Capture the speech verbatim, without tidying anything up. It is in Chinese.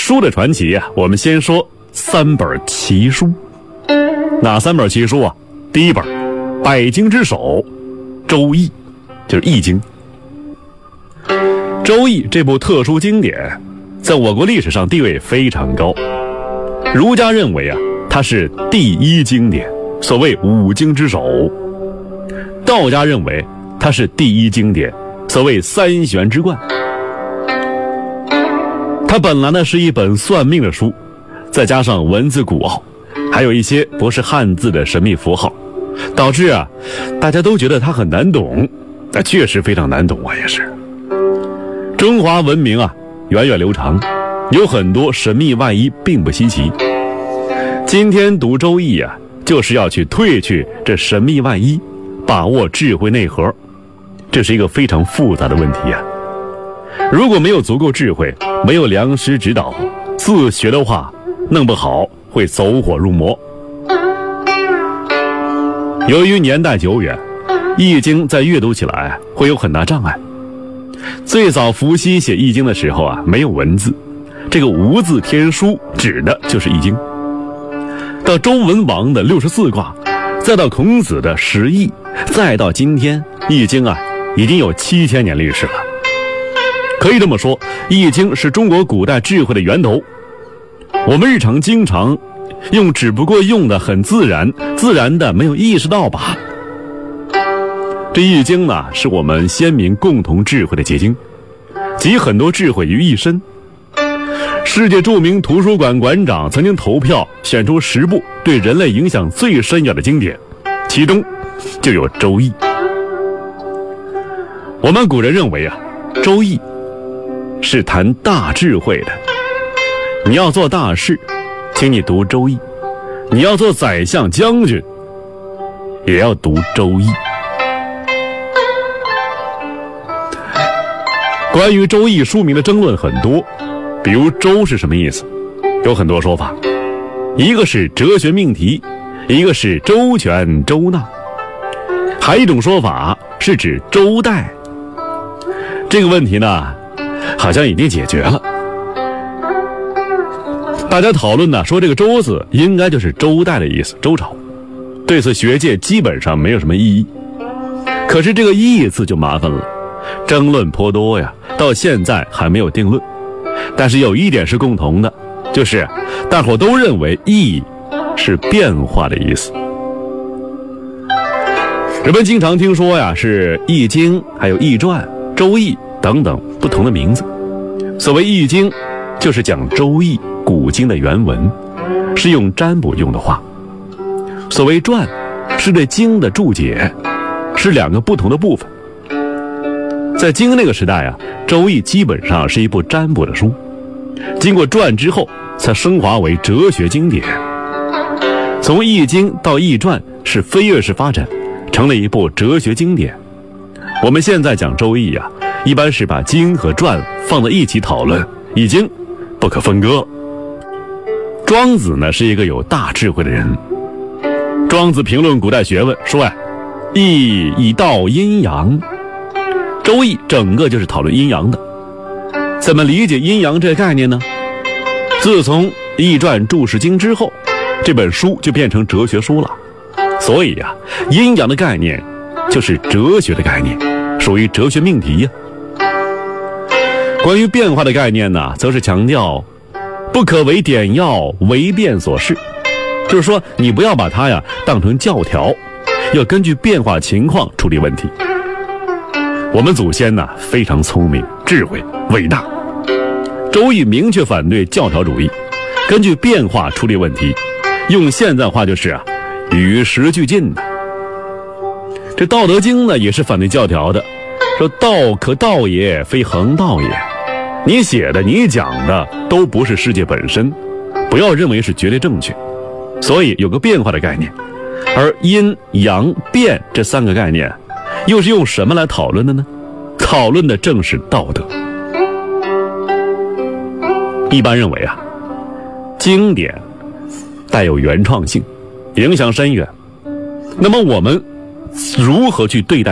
书的传奇啊，我们先说三本奇书。哪三本奇书啊？第一本百经之首周易，就是易经。周易这部特殊经典在我国历史上地位非常高，儒家认为啊它是第一经典，所谓五经之首。道家认为它是第一经典，所谓三玄之冠。它本来呢是一本算命的书，再加上文字古奥，还有一些不是汉字的神秘符号，导致啊大家都觉得它很难懂。那确实非常难懂啊，也是。中华文明啊源远流长，有很多神秘外衣并不稀奇。今天读周易啊，就是要去褪去这神秘外衣，把握智慧内核。这是一个非常复杂的问题啊。如果没有足够智慧，没有良师指导，自学的话弄不好会走火入魔。由于年代久远，易经在阅读起来会有很大障碍。最早伏羲写易经的时候啊，没有文字，这个无字天书指的就是易经。到周文王的六十四卦，再到孔子的十易，再到今天，易经啊已经有七千年历史了。可以这么说，易经是中国古代智慧的源头。我们日常经常用，只不过用的很自然，自然的没有意识到吧。这易经呢，是我们先民共同智慧的结晶，集很多智慧于一身。世界著名图书馆馆长曾经投票选出十部对人类影响最深远的经典，其中就有《周易》。我们古人认为啊，《周易》是谈大智慧的。你要做大事，请你读《周易》；你要做宰相将军，也要读《周易》。关于《周易》书名的争论很多，比如周是什么意思，有很多说法。一个是哲学命题，一个是周全周纳，还有一种说法是指周代。这个问题呢好像已经解决了。大家讨论呢说这个周字应该就是周代的意思，周朝。对此学界基本上没有什么异议。可是这个义字就麻烦了，争论颇多呀，到现在还没有定论。但是有一点是共同的，就是大伙都认为易是变化的意思。人们经常听说呀，是易经还有易传、周易等等不同的名字。所谓易经，就是讲周易古经的原文，是用占卜用的话。所谓传，是对经的注解，是两个不同的部分。在经那个时代啊，周易基本上是一部占卜的书，经过传之后才升华为哲学经典。从易经到易传是飞跃式发展，成了一部哲学经典。我们现在讲周易啊，一般是把经和传放在一起讨论，已经不可分割了。庄子呢是一个有大智慧的人。庄子评论古代学问说呀，易以道阴阳。周易整个就是讨论阴阳的。怎么理解阴阳这个概念呢？自从易传注释经之后，这本书就变成哲学书了。所以呀、啊，阴阳的概念就是哲学的概念，属于哲学命题呀。关于变化的概念呢，则是强调不可为点要，为变所适。就是说你不要把它呀当成教条，要根据变化情况处理问题。我们祖先呢非常聪明、智慧、伟大。周易明确反对教条主义，根据变化处理问题，用现在话就是啊，与时俱进的。这道德经呢也是反对教条的，说道可道也，非恒道也。你写的你讲的都不是世界本身，不要认为是绝对正确。所以有个变化的概念，而阴阳变这三个概念又是用什么来讨论的呢？讨论的正是道德。一般认为啊，经典带有原创性，影响深远。那么我们如何去对待